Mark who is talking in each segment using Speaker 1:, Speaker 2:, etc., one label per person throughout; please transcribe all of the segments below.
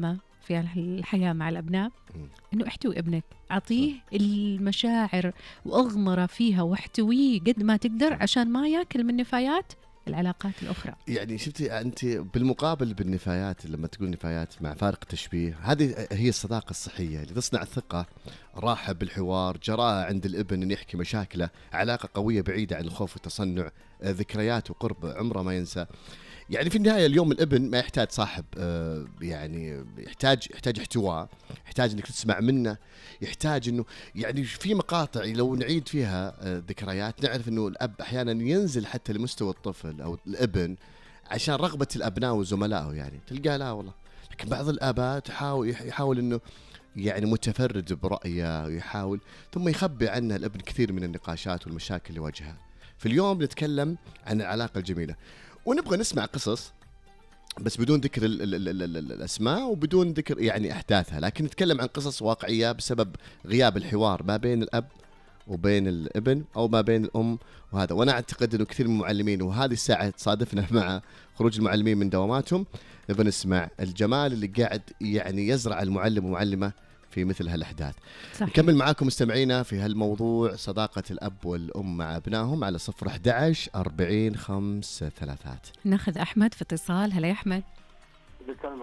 Speaker 1: الهامة في الحياة مع الأبناء إنه احتوي ابنك، أعطيه المشاعر وأغمره فيها واحتويه قد ما تقدر عشان ما يأكل من نفايات العلاقات الأخرى.
Speaker 2: يعني شفتي أنت بالمقابل بالنفايات، لما تقول نفايات مع فارق تشبيه، هذه هي الصداقة الصحية اللي تصنع ثقة، راحة بالحوار، جراءة عند الابن أن يحكي مشاكله، علاقة قوية بعيدة عن الخوف والتصنع، ذكريات وقرب عمره ما ينسى. يعني في النهاية اليوم الابن ما يحتاج صاحب، يعني يحتاج احتواء، يحتاج انك تسمع منه، يحتاج انه يعني في مقاطع لو نعيد فيها ذكريات نعرف انه الاب احيانا ينزل حتى لمستوى الطفل او الابن عشان رغبة الابناء وزملائه. يعني تلقى لا والله، لكن بعض الاباء يحاول انه يعني متفرد برأيه ويحاول ثم يخبي عنه الابن كثير من النقاشات والمشاكل اللي واجهها. في اليوم نتكلم عن العلاقة الجميلة، ونبغى نسمع قصص بس بدون ذكر الأسماء وبدون ذكر يعني أحداثها، لكن نتكلم عن قصص واقعية بسبب غياب الحوار ما بين الأب وبين الابن أو ما بين الأم وهذا. وأنا أعتقد أنه كثير من المعلمين، وهذه الساعة تصادفنا مع خروج المعلمين من دواماتهم، نبغى نسمع الجمال اللي قاعد يعني يزرع المعلم ومعلمة في مثل هالأحداث. نكمل معاكم مستمعينا في هالموضوع، صداقة الأب والأم مع أبنائهم، على 011 40 533.
Speaker 1: ناخذ أحمد في اتصال. هلا يا أحمد.
Speaker 3: بالسلام.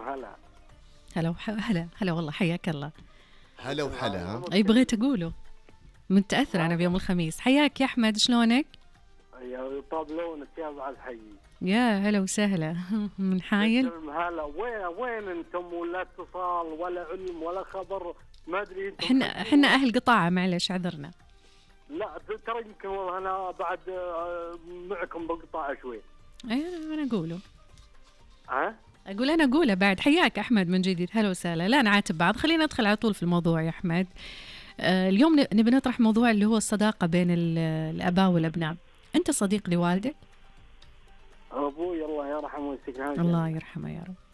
Speaker 1: هلا والله، حياك الله.
Speaker 2: هلا وحلا.
Speaker 1: أي بغيت أقوله، متأثر أنا بيوم الخميس. حياك يا أحمد، شلونك؟
Speaker 3: يا طاب لونك يا بعد حي.
Speaker 1: يا هلا وسهلا من حايل.
Speaker 3: هلا وين انتم؟ ولا اتصال ولا علم ولا خبر، ما ادري.
Speaker 1: احنا اهل قطاعه، معلش عذرنا.
Speaker 3: لا ترى يمكن والله انا بعد معكم بالقطاعه شوي.
Speaker 1: انا اقوله.
Speaker 3: انا
Speaker 1: اقوله بعد. حياك احمد من جديد، هلا وسهلا. لا نعاتب بعض، خلينا ندخل على طول في الموضوع يا احمد. اليوم نبي نطرح موضوع اللي هو الصداقه بين الاباء والابناء. انت صديق لوالدك؟
Speaker 3: أبوي الله يرحمه ويسكنه.
Speaker 1: الله يرحمه يا رب.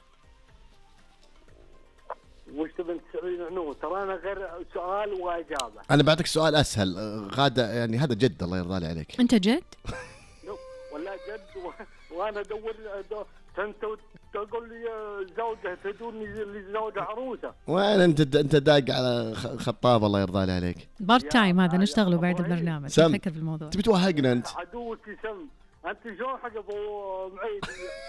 Speaker 3: وش تبين تسألين عنه؟ ترى أنا غير سؤال وإجابة.
Speaker 2: أنا بعطيك سؤال أسهل. غادة يعني هذا جد الله يرضى عليك.
Speaker 1: أنت جد؟
Speaker 3: ولا جد وأنا أدور أنت تقول لي زوجة تدوني لزوجة عروسة.
Speaker 2: وين أنت داق على خطاب الله يرضى عليك.
Speaker 1: بارت تايم هذا نشتغله بعد البرنامج. تفكر في الموضوع.
Speaker 2: تبي توهقنا أنت.
Speaker 3: عدوك سم. أنت شلون حق أبو معيد؟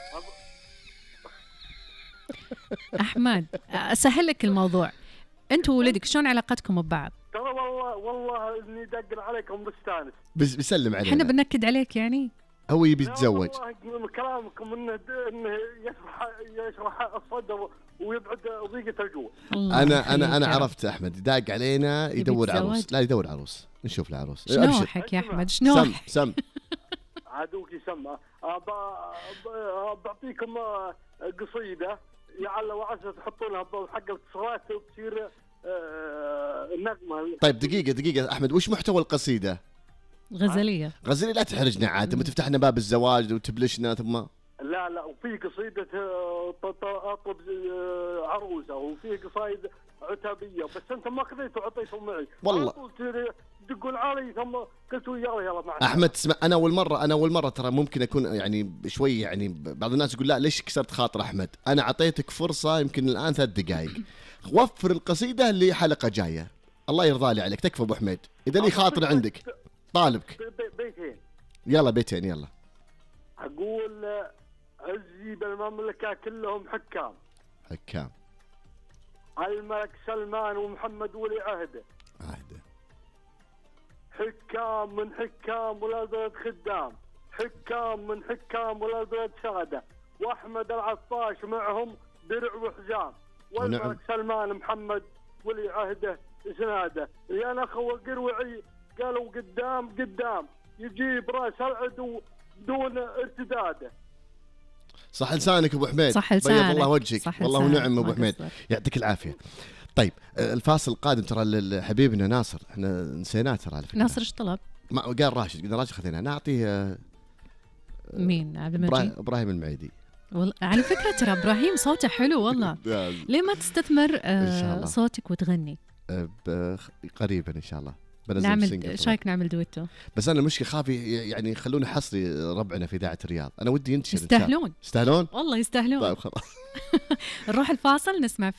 Speaker 1: أحمد أسهل لك الموضوع. أنت وولدك شلون علاقتكم ببعض؟
Speaker 3: ترى والله إني دقن عليكم بستانس.
Speaker 2: بيسلم علينا.
Speaker 1: إحنا بنكد عليك يعني.
Speaker 2: هو يبي يتزوج.
Speaker 3: والله كلامكم إنه يشرح الصدر ويبعد ضيقة الجوع.
Speaker 2: أنا عرفت أحمد داق علينا يدور عروس. لا يدور عروس، نشوف له عروس.
Speaker 1: شنوحك يا أحمد؟ شنوحك؟
Speaker 2: سم
Speaker 3: عدوك يسمى. بعطيكم قصيدة لعل وعسى تحطونها بحق الاتصالات وتصير نغمة.
Speaker 2: طيب دقيقة أحمد، وش محتوى القصيدة؟
Speaker 1: غزلية.
Speaker 2: لا تحرجنا عاد، ما تفتحنا باب الزواج وتبلشنا ثم.
Speaker 3: لا وفي قصيدة أطلب عروسة، وفي قصايد عتابية، بس أنت ما خذيتوا وعطيتوا معي
Speaker 2: والله.
Speaker 3: تقول علي ثم قلتوا يلا معنا.
Speaker 2: أحمد تسمع، أنا أول مرة ترى ممكن أكون يعني شوي يعني بعض الناس يقول لا ليش كسرت خاطر أحمد. أنا عطيتك فرصة يمكن الآن 3 دقائق. وفر القصيدة اللي حلقة جاية. الله يرضى لي عليك. تكفى أبو حميد إذا لي خاطر عندك طالبك.
Speaker 3: بيتين.
Speaker 2: يلا بيتين يلا.
Speaker 3: أقول عزي بالمملكة كلهم حكام. الملك سلمان ومحمد ولي عهده. حكام من حكام ولا بلد خدام. حكام من حكام ولا بلد سادة. وأحمد العطاش معهم درع وحزام. والملك سلمان محمد ولي عهده سناده. يا أخو قروعي قالوا قدام يجيب راس العدو دون ارتداده.
Speaker 2: صح لسانك ابو حميد.
Speaker 1: صح لسانك.
Speaker 2: بيض الله وجهك والله ونعم ابو حميد، يعطيك العافيه. طيب الفاصل القادم ترى حبيبنا ناصر احنا نسيناه ترى على فكره.
Speaker 1: ناصر ايش طلب؟
Speaker 2: ما قال راشد خذيناه نعطيه.
Speaker 1: مين عبد المجيد؟
Speaker 2: ابراهيم المعيدي.
Speaker 1: على فكره ترى ابراهيم صوته حلو والله. ليه ما تستثمر صوتك وتغني؟
Speaker 2: قريبا ان شاء الله
Speaker 1: نعمل شايك نعمل دويتو.
Speaker 2: بس انا المشكله خافي يعني خلونا حصري ربعنا في اذاعه الرياض. انا ودي ينتشر.
Speaker 1: يستاهلون
Speaker 2: والله
Speaker 1: يستاهلون.
Speaker 2: طيب خلاص.
Speaker 1: نروح الفاصل نسمع